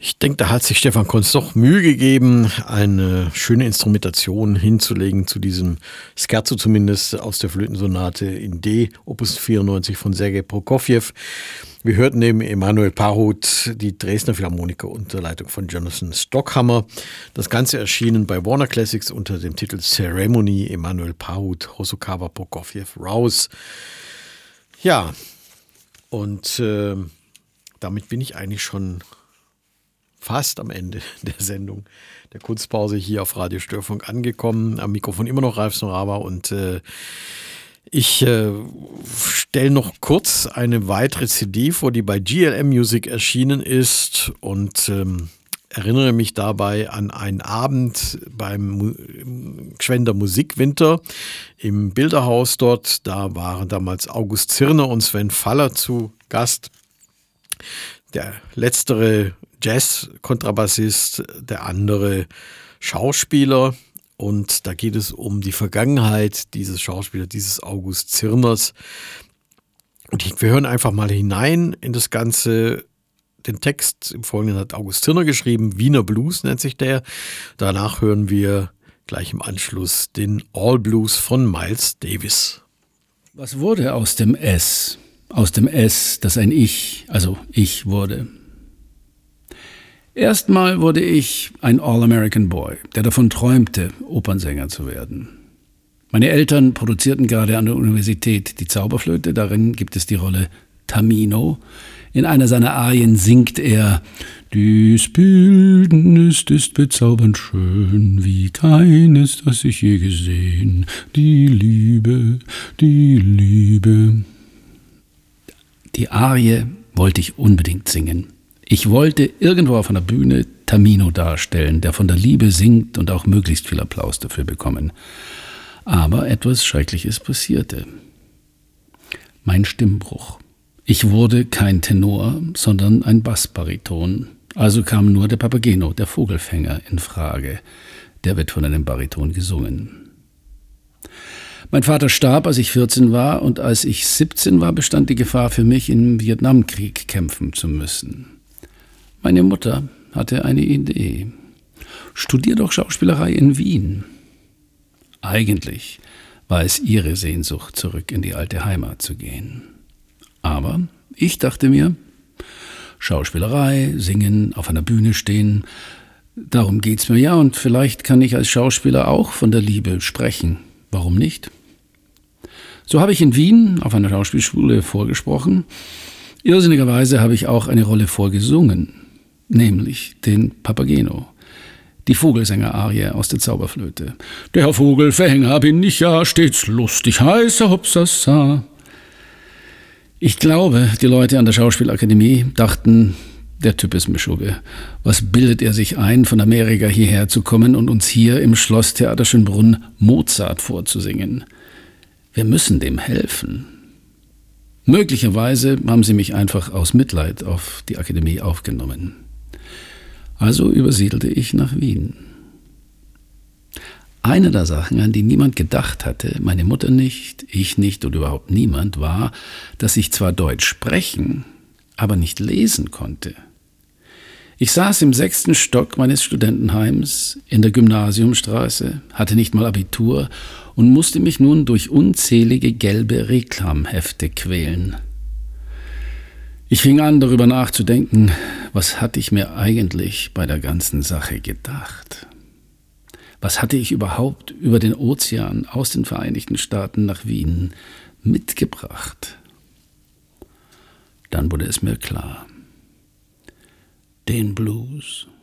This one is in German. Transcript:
Ich denke, da hat sich Stefan Konz doch Mühe gegeben, eine schöne Instrumentation hinzulegen zu diesem Scherzo zumindest aus der Flötensonate in D, Opus 94 von Sergei Prokofjew. Wir hörten neben Emanuel Parut die Dresdner Philharmoniker unter Leitung von Jonathan Stockhammer. Das Ganze erschienen bei Warner Classics unter dem Titel Ceremony, Emanuel Parut, Hosokawa Prokofjew, Rouse. Ja, und damit bin ich eigentlich schon fast am Ende der Sendung, der Kunstpause hier auf Radio Störfunk angekommen. Am Mikrofon immer noch Ralf Snoraba und ich stelle noch kurz eine weitere CD vor, die bei GLM Music erschienen ist und erinnere mich dabei an einen Abend beim Gschwender Musikwinter im Bilderhaus dort. Da waren damals August Zirner und Sven Faller zu Gast. Der letztere Jazz-Kontrabassist, der andere Schauspieler. Und da geht es um die Vergangenheit dieses Schauspielers, dieses August Zirners. Und wir hören einfach mal hinein in das Ganze. Den Text im Folgenden hat August Zirner geschrieben. Wiener Blues nennt sich der. Danach hören wir gleich im Anschluss den All Blues von Miles Davis. Was wurde aus dem S? Aus dem S, das ein Ich, also ich wurde. Erstmal wurde ich ein All-American Boy, der davon träumte, Opernsänger zu werden. Meine Eltern produzierten gerade an der Universität die Zauberflöte, darin gibt es die Rolle Tamino. In einer seiner Arien singt er: Dies Bildnis ist bezaubernd schön, wie keines, das ich je gesehen. Die Liebe, die Liebe. Die Arie wollte ich unbedingt singen. Ich wollte irgendwo auf einer Bühne Tamino darstellen, der von der Liebe singt und auch möglichst viel Applaus dafür bekommen. Aber etwas Schreckliches passierte. Mein Stimmbruch. Ich wurde kein Tenor, sondern ein Bassbariton. Also kam nur der Papageno, der Vogelfänger, in Frage. Der wird von einem Bariton gesungen. Mein Vater starb, als ich 14 war, und als ich 17 war, bestand die Gefahr für mich, im Vietnamkrieg kämpfen zu müssen. Meine Mutter hatte eine Idee. Studier doch Schauspielerei in Wien. Eigentlich war es ihre Sehnsucht, zurück in die alte Heimat zu gehen. Aber ich dachte mir, Schauspielerei, singen, auf einer Bühne stehen, darum geht's mir ja, und vielleicht kann ich als Schauspieler auch von der Liebe sprechen. Warum nicht? So habe ich in Wien auf einer Schauspielschule vorgesprochen. Irrsinnigerweise habe ich auch eine Rolle vorgesungen, nämlich den Papageno, die Vogelsänger-Arie aus der Zauberflöte. Der Vogelfänger bin ich ja, stets lustig, heißer Hopsasa. Ich glaube, die Leute an der Schauspielakademie dachten, der Typ ist Mischugge. Was bildet er sich ein, von Amerika hierher zu kommen und uns hier im Schlosstheater Schönbrunn Mozart vorzusingen? Wir müssen dem helfen. Möglicherweise haben sie mich einfach aus Mitleid auf die Akademie aufgenommen. Also übersiedelte ich nach Wien. Eine der Sachen, an die niemand gedacht hatte, meine Mutter nicht, ich nicht und überhaupt niemand, war, dass ich zwar Deutsch sprechen, aber nicht lesen konnte. Ich saß im 6. Stock meines Studentenheims in der Gymnasiumstraße, hatte nicht mal Abitur und musste mich nun durch unzählige gelbe Reklamhefte quälen. Ich fing an, darüber nachzudenken, was hatte ich mir eigentlich bei der ganzen Sache gedacht? Was hatte ich überhaupt über den Ozean aus den Vereinigten Staaten nach Wien mitgebracht? Dann wurde es mir klar. Den Blues